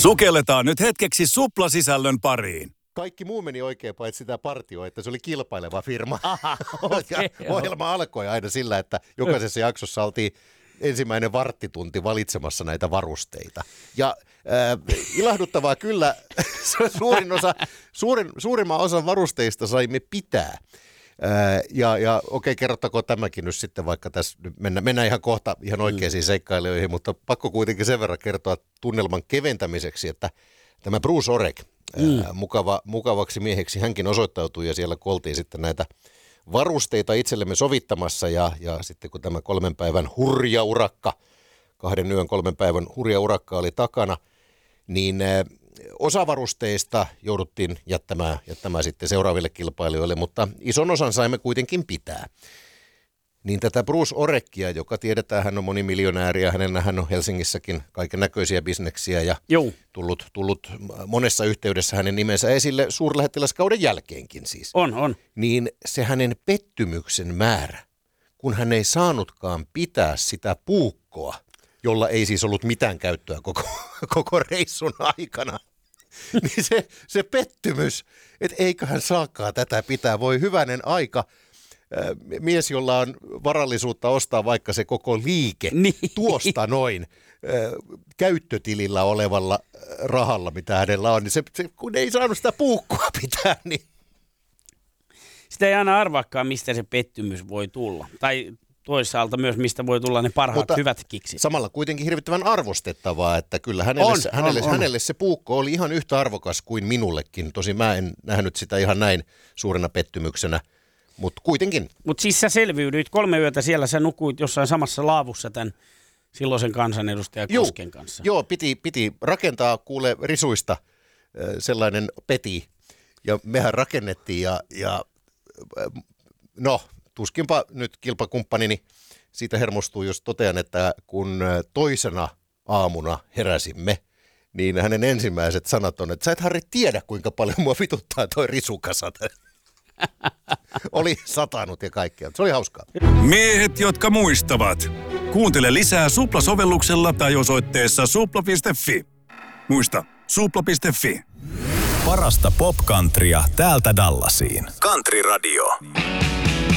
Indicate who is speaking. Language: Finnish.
Speaker 1: Sukelletaan nyt hetkeksi suplasisällön pariin.
Speaker 2: Kaikki muu meni oikein paitsi sitä partioa, että se oli kilpaileva firma.
Speaker 3: Aha, okay,
Speaker 2: ohjelma alkoi aina sillä, että jokaisessa jaksossa oltiin ensimmäinen varttitunti valitsemassa näitä varusteita. Ja ilahduttavaa kyllä, suurimman osan varusteista saimme pitää. Ja okei, kerrottakoon tämäkin nyt sitten, vaikka tässä mennään ihan kohta ihan oikeisiin seikkailijoihin, mutta pakko kuitenkin sen verran kertoa tunnelman keventämiseksi, että tämä Bruce Oreck, mukavaksi mieheksi hänkin osoittautui ja siellä oltiin sitten näitä varusteita itsellemme sovittamassa ja sitten kun tämä 3 päivän hurja urakka, 2 yön 3 päivän hurja urakka oli takana, niin osa varusteista jouduttiin jättämään sitten seuraaville kilpailijoille, mutta ison osan saimme kuitenkin pitää. Niin tätä Bruce Oreckia, joka tiedetään, hän on monimiljonääri ja hän on Helsingissäkin kaiken näköisiä bisneksiä ja tullut monessa yhteydessä hänen nimensä esille suurlähettiläskauden jälkeenkin siis.
Speaker 3: On. Niin
Speaker 2: se hänen pettymyksen määrä, kun hän ei saanutkaan pitää sitä puukkoa, jolla ei siis ollut mitään käyttöä koko reissun aikana. Niin se pettymys, että eiköhän saakaan tätä pitää, voi hyvänen aika. Mies, jolla on varallisuutta ostaa vaikka se koko liike tuosta noin käyttötilillä olevalla rahalla, mitä hänellä on, niin se kun ei saanut sitä puukkoa pitää, niin
Speaker 3: sitä ei aina arvaakaan, mistä se pettymys voi tulla. Tai toisaalta myös, mistä voi tulla ne parhaat hyvät kiksit.
Speaker 2: Samalla kuitenkin hirvittävän arvostettavaa, että kyllä hänelle se puukko oli ihan yhtä arvokas kuin minullekin. Tosin mä en nähnyt sitä ihan näin suurena pettymyksenä, mutta kuitenkin.
Speaker 3: Mutta siis sä selviydyit 3 yötä siellä, sä nukuit jossain samassa laavussa tämän silloisen kansanedustajan Kosken kanssa.
Speaker 2: Joo, piti rakentaa kuule risuista sellainen peti, ja mehän rakennettiin ja no, tuskinpa nyt kilpakumppanini siitä hermostuu, jos totean, että kun toisena aamuna heräsimme, niin hänen ensimmäiset sanat on, että sä et Harri tiedä, kuinka paljon mua vituttaa toi risukasa. Oli satanut ja kaikkea. Se oli hauskaa.
Speaker 1: Miehet, jotka muistavat. Kuuntele lisää Supla-sovelluksella tai osoitteessa supla.fi. Muista, supla.fi.
Speaker 4: Parasta pop-countrya täältä Dallasiin.
Speaker 5: Country Radio.